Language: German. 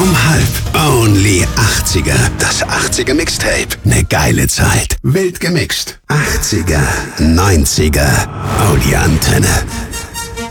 Only 80er. Das 80er Mixtape. Ne geile Zeit. Wild gemixt. 80er, 90er. Audi Antenne.